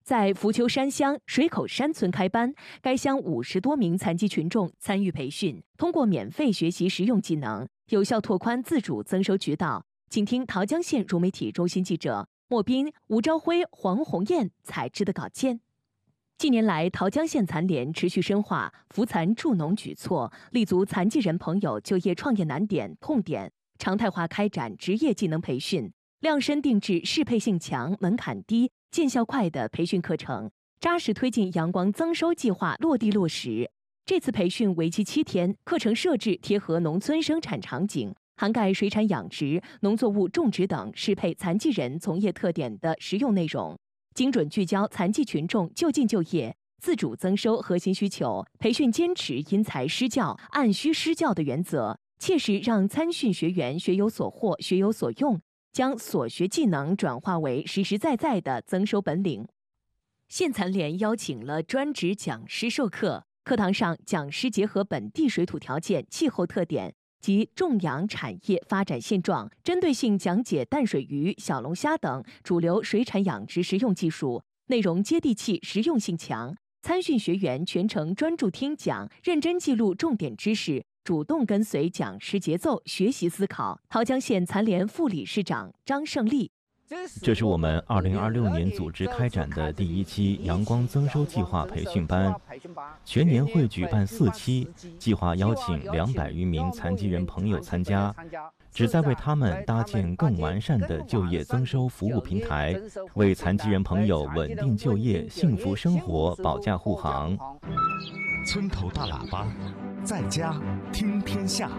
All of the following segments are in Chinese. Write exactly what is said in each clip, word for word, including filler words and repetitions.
在浮丘山乡水口山村开班，该乡五十多名残疾群众参与培训，通过免费学习实用技能，有效拓宽自主增收渠道。请听桃江县融媒体中心记者莫斌、吴朝辉、黄红艳采制的稿件。近年来，桃江县残联持续深化扶残助农举措，立足残疾人朋友就业创业难点、痛点，常态化开展职业技能培训，量身定制适配性强、门槛低、见效快的培训课程，扎实推进阳光增收计划落地落实。这次培训为期七天，课程设置贴合农村生产场景，涵盖水产养殖、农作物种植等适配残疾人从业特点的实用内容，精准聚焦残疾群众就近就业、自主增收核心需求。培训坚持因材施教、按需施教的原则，切实让参训学员学有所获、学有所用，将所学技能转化为实实在在的增收本领。县残联邀请了专职讲师授课，课堂上讲师结合本地水土条件、气候特点及种养产业发展现状，针对性讲解淡水鱼、小龙虾等主流水产养殖实用技术，内容接地气、实用性强。参训学员全程专注听讲，认真记录重点知识，主动跟随讲师节奏学习思考。桃江县残联副理事长张胜利： 这是我们二零二六年组织开展的第一期阳光增收计划培训班，全年会举办四期，计划邀请两百余名残疾人朋友参加，旨在为他们搭建更完善的就业增收服务平台，为残疾人朋友稳定就业、幸福生活保驾护航。 村头大喇叭，在家听天下。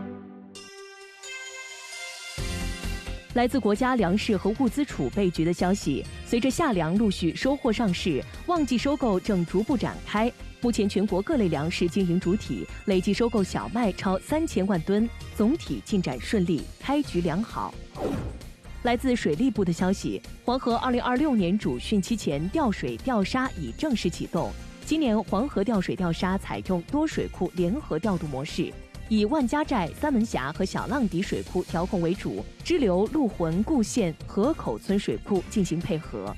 来自国家粮食和物资储备局的消息，随着夏粮陆续收货上市，旺季收购正逐步展开。目前全国各类粮食经营主体累计收购小麦超三千万吨，总体进展顺利，开局良好。来自水利部的消息，黄河二零二六年主汛期前调水调沙已正式启动。今年黄河调水调沙采用多水库联合调度模式，以万家寨、三门峡和小浪底水库调控为主，支流陆浑固县河口村水库进行配合。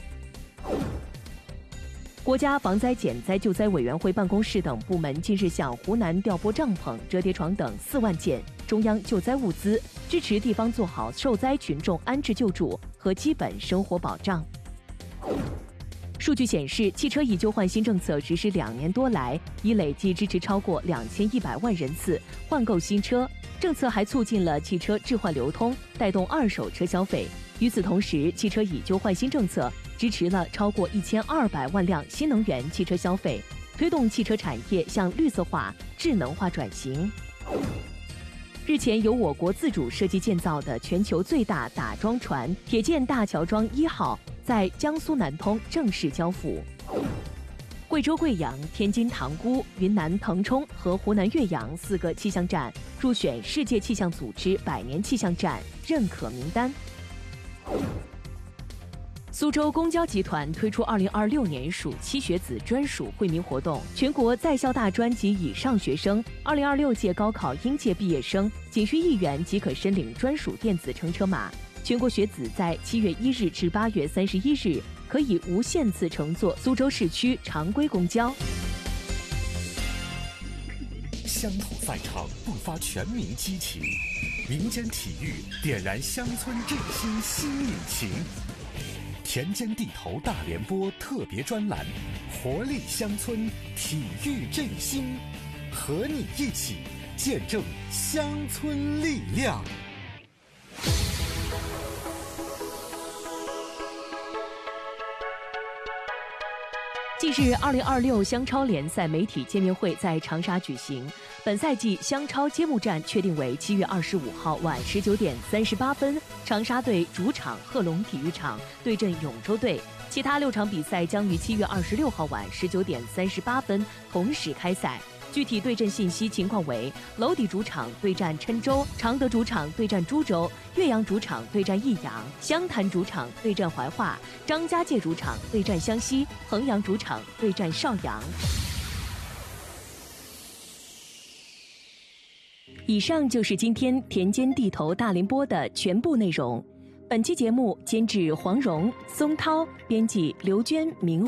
国家防灾减灾救灾委员会办公室等部门近日向湖南调拨帐篷、折叠床等四万件中央救灾物资，支持地方做好受灾群众安置救助和基本生活保障。数据显示，汽车以旧换新政策实施两年多来，已累计支持超过两千一百万人次换购新车。政策还促进了汽车置换流通，带动二手车消费。与此同时，汽车以旧换新政策支持了超过一千二百万辆新能源汽车消费，推动汽车产业向绿色化、智能化转型。日前，由我国自主设计建造的全球最大打桩船“铁建大桥桩一号”在江苏南通正式交付。贵州贵阳、天津塘沽、云南腾冲和湖南岳阳四个气象站入选世界气象组织百年气象站认可名单。苏州公交集团推出二零二六年暑期学子专属惠民活动，全国在校大专及以上学生，二零二六届高考应届毕业生仅需一元即可申领专属电子乘车码。全国学子在七月一日至八月三十一日可以无限次乘坐苏州市区常规公交。 乡土赛场迸发全民激情，民间体育点燃乡村振兴新引擎。田间地头大联播特别专栏，活力乡村，体育振兴，和你一起见证乡村力量。 近日，二零二六湘超联赛媒体见面会在长沙举行。本赛季湘超揭幕战确定为七月二十五号晚十九点三十八分，长沙队主场贺龙体育场对阵永州队。其他六场比赛将于七月二十六号晚十九点三十八分同时开赛。具体对阵信息情况为：娄底主场对战郴州，常德主场对战株洲，岳阳主场对战益阳，湘潭主场对战怀化，张家界主场对战湘西，衡阳主场对战邵阳。以上就是今天田间地头大联播的全部内容。本期节目监制黄蓉、松涛，编辑刘娟、明。